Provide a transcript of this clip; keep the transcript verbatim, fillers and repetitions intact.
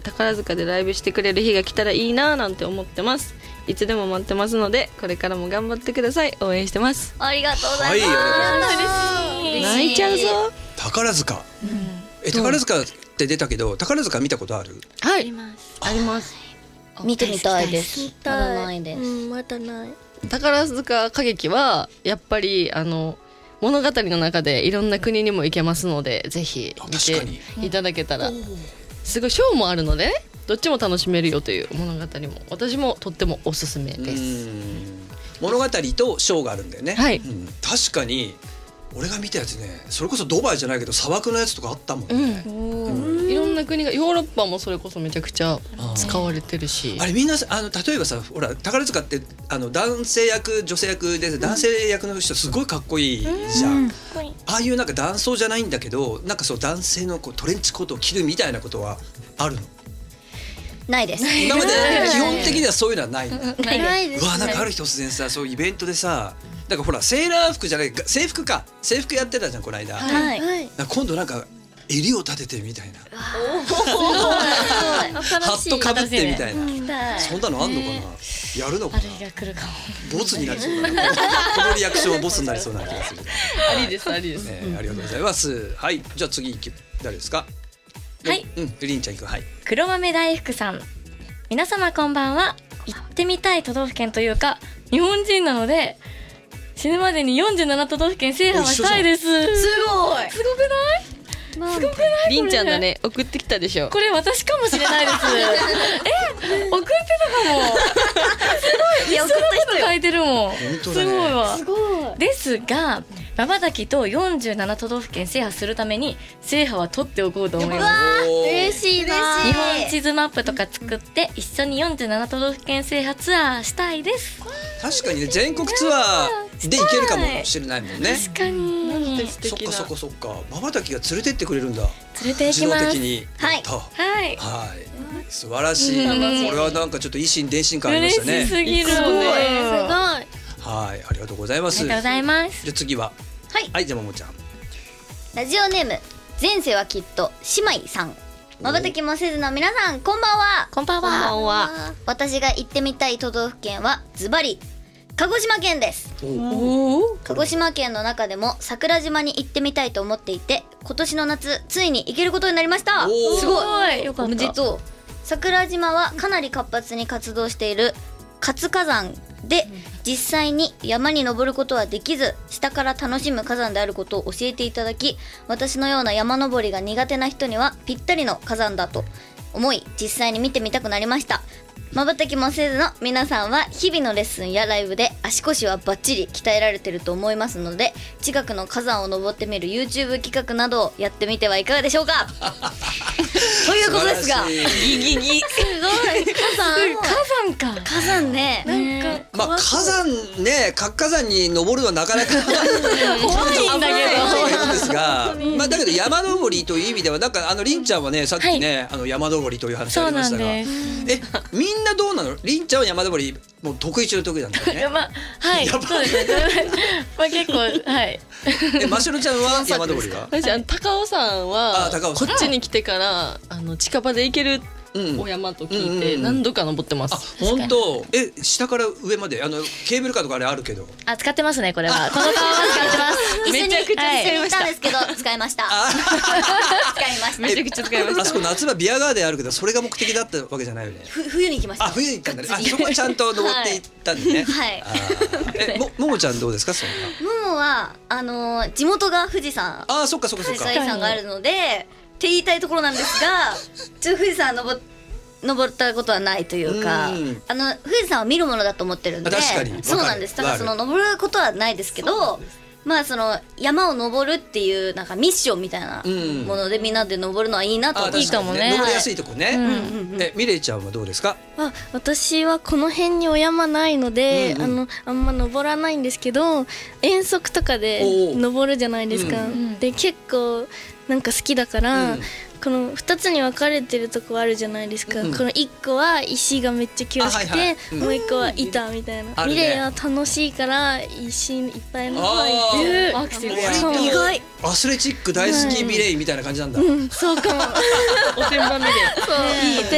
宝塚でライブしてくれる日が来たらいいななんて思ってます。いつでも待ってますので、これからも頑張ってください。応援してます。 ありがとうございます、 はい、 嬉しい。 泣いちゃうぞ。 宝塚、うん、え宝塚って出たけど宝塚見たことある？ はい、 あります。 あります。 見てみたいです。まだないです。 うん、まだない。 宝塚歌劇はやっぱりあの物語の中でいろんな国にも行けますので、ぜひ見ていただけたら、すごいショーもあるのでどっちも楽しめるよという物語も私もとってもおすすめです。 うん、物語とショーがあるんだよね。 はい、 うん、確かに俺が見たやつね、それこそドバイじゃないけど砂漠のやつとかあったもんね、 うんうん、いろんな国が、ヨーロッパもそれこそめちゃくちゃ使われてるし、 あれみんなあの例えばさ、ほら宝塚ってあの男性役女性役で、男性役の人すごいかっこいいじゃん、うん、ああいうなんか男装じゃないんだけど、なんかそう男性のこうトレンチコートを着るみたいなことはあるの？ ないです。 今まで基本的にはそういうのはないの？ ないです。 うわ、なんかある日突然さ、そういうイベントでさ、だからほらセーラー服じゃない、制服か、制服やってたじゃんこの間、 はい、 今度なんか襟を立ててみたいな、ハットかぶってみたいな、そんなのあんのかな、やるのかな、ボツになりそうだなこのリアクションはボツになりそうな気がする。 ありですありです、 ね、ありがとうございます。はい、じゃあ次誰ですか？ はい、 うん、りんちゃんいく。はい、 黒豆大福さん、皆様こんばんは。行ってみたい都道府県というか日本人なので死ぬまでによんじゅうなな都道府県制覇はしたいです。すごい、すごくない？すごくない？ りんちゃんだね、送ってきたでしょ。 これ私かもしれないですえ、送ってたかもすごい、いや、送った人書いてるもん、すごいわ。すごいですが、まばたきとよんじゅうなな都道府県制覇するために制覇は取っておこうと思います。 嬉しいな。 日本地図マップとか作って一緒によんじゅうなな都道府県制覇ツアーしたいです。 確かにね、全国ツアーで行けるかもしれないもんね。 確かに。 そっかそっかそっか、まばたきが連れてってくれるんだ。 連れて行きます。 自動的に。 はい。 はい。はい。素晴らしい。これはなんかちょっと一心伝心感ありましたね。 嬉しすぎるね。すごい。 はい、ありがとうございます。 ありがとうございます。 じゃあ次は。 はい。 はい、じゃあももちゃん。 ラジオネーム前世はきっと姉妹さん。まばたきもせずの皆さん、こんばんは。こんばんは。こんばんは。私が行ってみたい都道府県はズバリ鹿児島県です。鹿児島県の中でも桜島に行ってみたいと思っていて、今年の夏ついに行けることになりました。すごい、よかった。おめでとう。桜島はかなり活発に活動している活火山で、実際に山に登ることはできず、下から楽しむ火山であることを教えていただき、私のような山登りが苦手な人にはぴったりの火山だと思い、実際に見てみたくなりました。まばたきもせずの皆さんは日々のレッスンやライブで足腰はバッチリ鍛えられてると思いますので、近くの火山を登ってみる YouTube 企画などをやってみてはいかがでしょうかということですが、ギギギ、すごい、火山火山か、火山ね、なんかまあ火山ね、活火山に登るのはなかなか怖いんだけどですが、まあだけど山登りという意味ではなんかあのりんちゃんはね、さっきね、あの山登りという話ありましたが、えみんなどうなの？りんちゃんは山登りもう得意中の得意なんだよね。 まあはい、そうですね。まあ結構はい。 え、ましろちゃんは山登りは？ 私あの高尾山はこっちに来てからあの近場で行けるお山と聞いて何度か登ってます。 あ、本当。え、下から上まであのケーブルカーとかあれあるけど。 あ、使ってますね、これは。この川は使ってます。 めちゃくちゃ使いました。 んですけど使いました。使いました。 めちゃくちゃ使いました。 あそこ夏場ビアガーデンあるけど、それが目的だったわけじゃないよね。 冬に行きました。 あ、冬に行ったんだね。あ、そこはちゃんと登っていったんでね。 はい。 え、もももちゃんどうですか、そんな。 ももはあの地元が富士山。 あ、そっかそっかそっか。 世界遺産があるのでって言いたいところなんですが、ちょっと富士山登って登ったことはないというか、あの富士山を見るものだと思ってるんで、 確かにそうなんです。だからその登ることはないですけど、まあその山を登るっていうなんかミッションみたいなものでみんなで登るのはいいなと思って。 いいかもね。 登りやすいとこね。え、ミレイちゃんはどうですか？ あ、私はこの辺にお山ないので、あのあんま登らないんですけど、遠足とかで登るじゃないですか。で結構なんか好きだから。このふたつに分かれてるとこあるじゃないですか、うん、このいっこは石がめっちゃ険しくて、はいはい、うん、もういっこは板みたいな、ミレイは楽しいから石いっぱいの方がいい。アクセル意外、アスレチック大好きミレイみたいな感じなんだ、 うん、そうかもおてんばミレイ、 そういい